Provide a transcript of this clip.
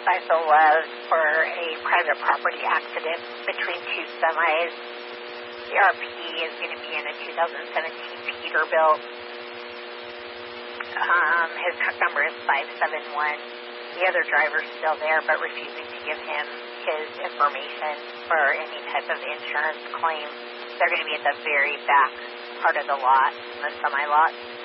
motorcycle was for a private property accident between two semis. The RP is going to be in a 2017 Peterbilt. His truck number is 571. The other driver's still there, but refusing to give him his information for any type of insurance claim. They're going to be at the very back part of the lot, the semi-lot.